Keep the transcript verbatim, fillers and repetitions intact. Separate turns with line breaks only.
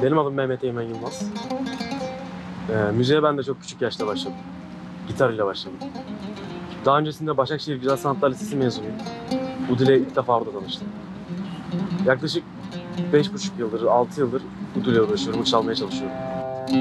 Benim adım Mehmet Eymen Yılmaz. Ee, müziğe ben de çok küçük yaşta başladım. Gitar ile başladım. Daha öncesinde Başakşehir Güzel Sanatlar Lisesi mezunuyum. Ud ile ilk defa orada tanıştım. Yaklaşık beş buçuk yıldır, altı yıldır Ud ile uğraşıyorum, çalmaya çalışıyorum.